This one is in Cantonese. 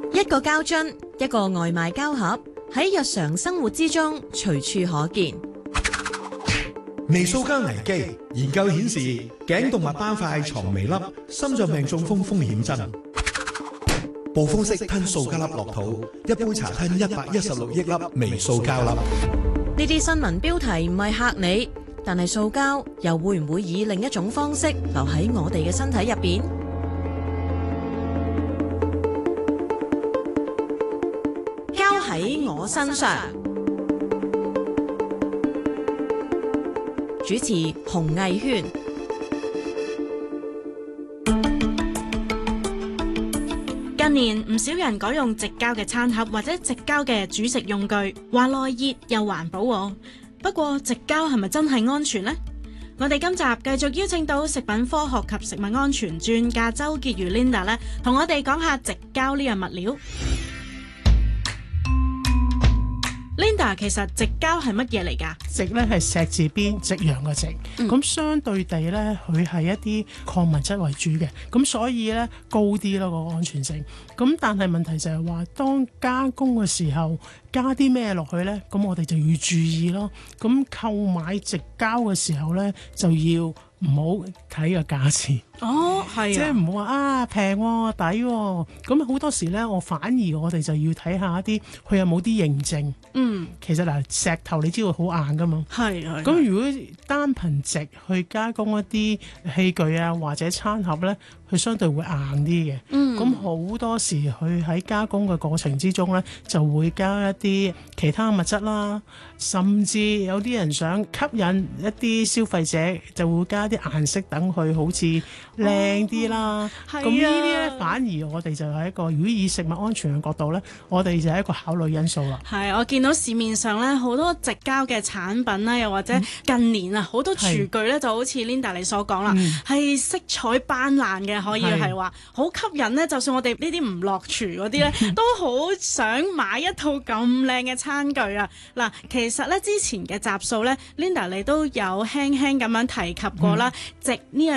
一個膠樽，一個外賣膠盒，喺日常生活之中隨處可見。 微塑膠危機研究顯示，頸動脈斑塊藏微粒，心臟病中風風險增。暴風式吞塑膠粒落肚，一杯茶吞116億粒微塑膠粒。 呢啲新聞標題唔係嚇你，但係塑膠又會唔會以另一種方式留喺我哋嘅身體入邊？膠喺我身上，主持洪藝軒。 近年唔少人改用矽膠嘅餐盒或者矽膠嘅煮食用具，話耐熱又環保喎。不過矽膠係咪真係安全呢？我哋今集繼續邀請到食品科學及食物安全專家周潔如 Linda 咧，同我哋講下矽膠呢樣物料。Linda， 其實矽膠係乜嘢嚟㗎？ 矽咧係石字邊夕陽嘅矽，咁相對地咧，佢係一啲礦物質為主嘅，咁所以咧高啲咯個安全性。咁但係問題就係話，當加工嘅時候加啲咩落去咧，咁我哋就要注意咯。咁購買矽膠嘅時候咧，就要唔好睇個價錢。 哦，係即係唔好話平喎抵喎，咁好多時咧，我哋就要睇下一啲佢有冇啲認證。其實嗱，石頭你知道好硬噶嘛， 係。 咁如果單憑矽去加工一啲器具啊或者餐盒咧，佢相對會硬啲嘅。咁好多時佢喺加工嘅過程之中咧，就會加一啲其他物質啦，甚至有啲人想吸引一啲消費者，就會加啲顏色等佢好似靚啲啦。咁呢啲咧，反而我哋就係一個，如果以食物安全嘅角度咧，我哋就係一個考慮因素啦。 係，我見到市面上咧好多矽膠嘅產品啦，又或者近年啊好多廚具咧，就好似 Linda 你所講啦，係色彩斑斕嘅，可以係話好吸引咧。就算我哋呢啲唔落廚嗰啲咧，都好想買一套咁靚嘅餐具啊！嗱，其實咧之前嘅集數咧，Linda 你都有輕輕咁樣提及過啦，矽呢樣